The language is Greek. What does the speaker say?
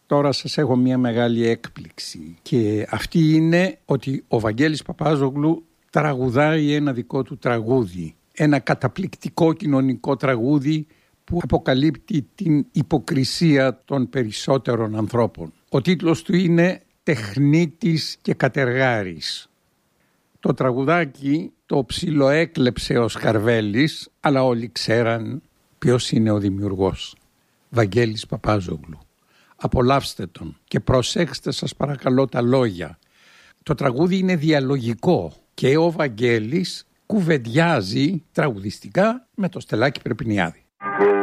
Τώρα σας έχω μια μεγάλη έκπληξη και αυτή είναι ότι ο Βαγγέλης Παπάζογλου τραγουδάει ένα δικό του τραγούδι. Ένα καταπληκτικό κοινωνικό τραγούδι που αποκαλύπτει την υποκρισία των περισσότερων ανθρώπων. Ο τίτλος του είναι «Τεχνίτης και κατεργάρης». Το τραγουδάκι το ψιλοέκλεψε ο Σκαρβέλης, αλλά όλοι ξέραν ποιος είναι ο δημιουργός. Βαγγέλης Παπάζογλου. Απολαύστε τον και προσέξτε σας παρακαλώ τα λόγια. Το τραγούδι είναι διαλογικό και ο Βαγγέλης κουβεντιάζει τραγουδιστικά με το Στελάκη Περπινιάδη.